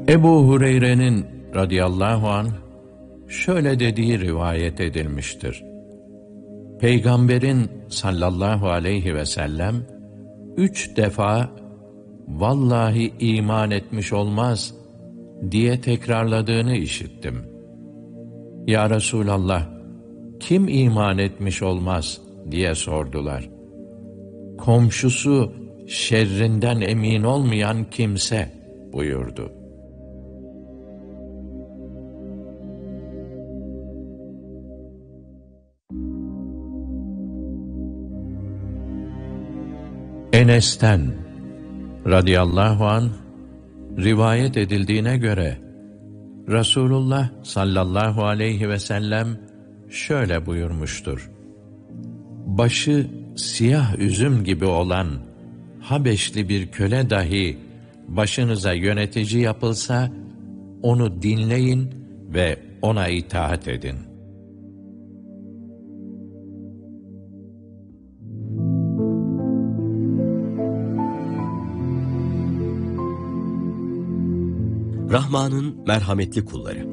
Ebu Hureyre'nin radıyallahu anh şöyle dediği rivayet edilmiştir. Peygamberin sallallahu aleyhi ve sellem 3 defa "Vallahi iman etmiş olmaz" diye tekrarladığını işittim. Ya Resulallah, kim iman etmiş olmaz diye sordular. Komşusu şerrinden emin olmayan kimse buyurdu. Enes'ten radıyallahu anh rivayet edildiğine göre Resulullah sallallahu aleyhi ve sellem şöyle buyurmuştur. Başı siyah üzüm gibi olan Habeşli bir köle dahi başınıza yönetici yapılsa, onu dinleyin ve ona itaat edin. Rahman'ın merhametli kulları.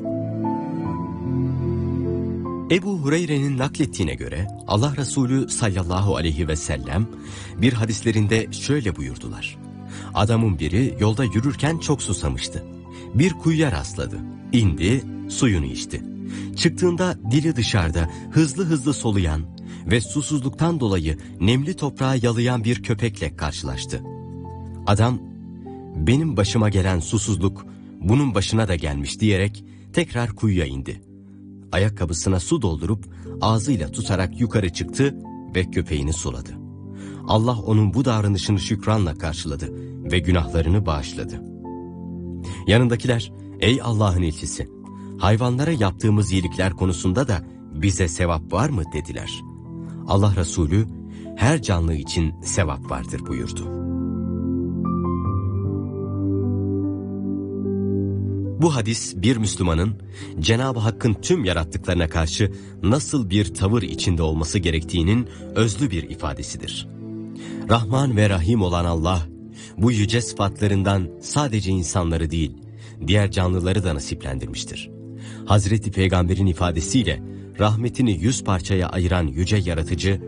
Ebu Hureyre'nin naklettiğine göre Allah Resulü sallallahu aleyhi ve sellem bir hadislerinde şöyle buyurdular. Adamın biri yolda yürürken çok susamıştı. Bir kuyuya rastladı. İndi, suyunu içti. Çıktığında dili dışarıda hızlı hızlı soluyan ve susuzluktan dolayı nemli toprağa yalayan bir köpekle karşılaştı. Adam, benim başıma gelen susuzluk bunun başına da gelmiş diyerek tekrar kuyuya indi. Ayakkabısına su doldurup ağzıyla tutarak yukarı çıktı ve köpeğini suladı. Allah onun bu davranışını şükranla karşıladı ve günahlarını bağışladı. Yanındakiler, ey Allah'ın elçisi, hayvanlara yaptığımız iyilikler konusunda da bize sevap var mı dediler. Allah Resulü, her canlı için sevap vardır buyurdu. Bu hadis bir Müslümanın Cenab-ı Hakk'ın tüm yarattıklarına karşı nasıl bir tavır içinde olması gerektiğinin özlü bir ifadesidir. Rahman ve Rahim olan Allah, bu yüce sıfatlarından sadece insanları değil, diğer canlıları da nasiplendirmiştir. Hazreti Peygamber'in ifadesiyle rahmetini 100 parçaya ayıran yüce yaratıcı,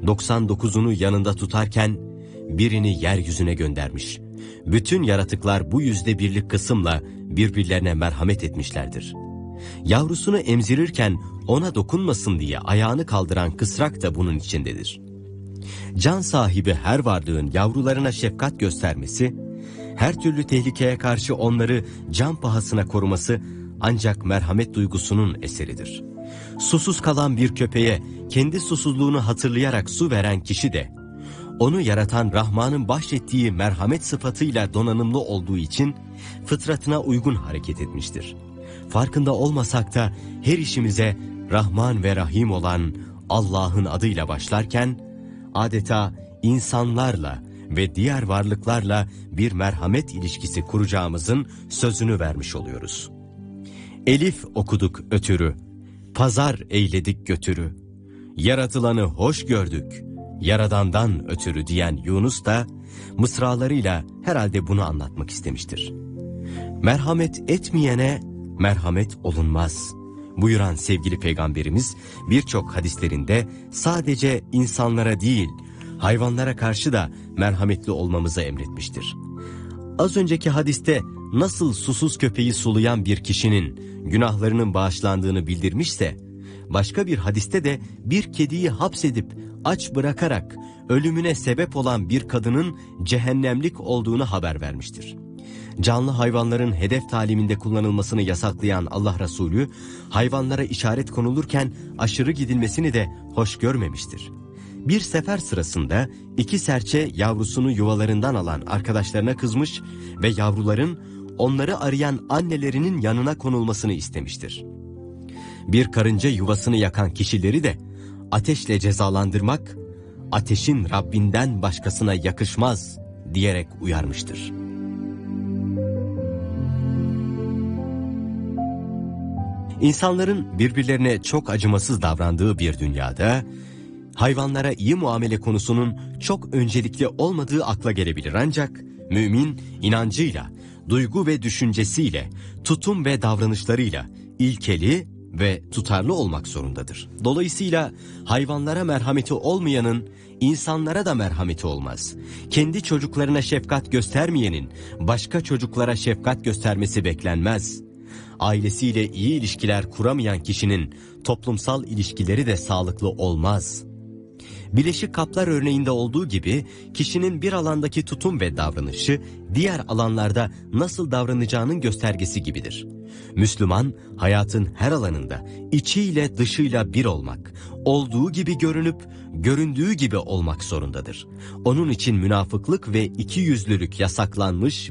99'unu yanında tutarken birini yeryüzüne göndermiş. Bütün yaratıklar bu %1'lik kısımla birbirlerine merhamet etmişlerdir. Yavrusunu emzirirken ona dokunmasın diye ayağını kaldıran kısrak da bunun içindedir. Can sahibi her varlığın yavrularına şefkat göstermesi, her türlü tehlikeye karşı onları can pahasına koruması ancak merhamet duygusunun eseridir. Susuz kalan bir köpeğe kendi susuzluğunu hatırlayarak su veren kişi de, onu yaratan Rahman'ın bahşettiği merhamet sıfatıyla donanımlı olduğu için fıtratına uygun hareket etmiştir. Farkında olmasak da her işimize Rahman ve Rahim olan Allah'ın adıyla başlarken, adeta insanlarla ve diğer varlıklarla bir merhamet ilişkisi kuracağımızın sözünü vermiş oluyoruz. Elif okuduk ötürü, pazar eyledik götürü, yaratılanı hoş gördük, Yaradan'dan ötürü diyen Yunus da mısralarıyla herhalde bunu anlatmak istemiştir. Merhamet etmeyene merhamet olunmaz buyuran sevgili Peygamberimiz birçok hadislerinde sadece insanlara değil, hayvanlara karşı da merhametli olmamızı emretmiştir. Az önceki hadiste nasıl susuz köpeği sulayan bir kişinin günahlarının bağışlandığını bildirmişse, başka bir hadiste de bir kediyi hapsedip aç bırakarak ölümüne sebep olan bir kadının cehennemlik olduğunu haber vermiştir. Canlı hayvanların hedef taliminde kullanılmasını yasaklayan Allah Resulü, hayvanlara işaret konulurken aşırı gidilmesini de hoş görmemiştir. Bir sefer sırasında 2 serçe yavrusunu yuvalarından alan arkadaşlarına kızmış ve yavruların onları arayan annelerinin yanına konulmasını istemiştir. Bir karınca yuvasını yakan kişileri de ateşle cezalandırmak, ateşin Rabbinden başkasına yakışmaz diyerek uyarmıştır. İnsanların birbirlerine çok acımasız davrandığı bir dünyada, hayvanlara iyi muamele konusunun çok öncelikli olmadığı akla gelebilir ancak mümin inancıyla duygu ve düşüncesiyle, tutum ve davranışlarıyla ilkeli ve tutarlı olmak zorundadır. Dolayısıyla hayvanlara merhameti olmayanın insanlara da merhameti olmaz. Kendi çocuklarına şefkat göstermeyenin başka çocuklara şefkat göstermesi beklenmez. Ailesiyle iyi ilişkiler kuramayan kişinin toplumsal ilişkileri de sağlıklı olmaz. Bileşik kaplar örneğinde olduğu gibi kişinin bir alandaki tutum ve davranışı diğer alanlarda nasıl davranacağının göstergesi gibidir. Müslüman hayatın her alanında içiyle dışıyla bir olmak, olduğu gibi görünüp göründüğü gibi olmak zorundadır. Onun için münafıklık ve ikiyüzlülük yasaklanmış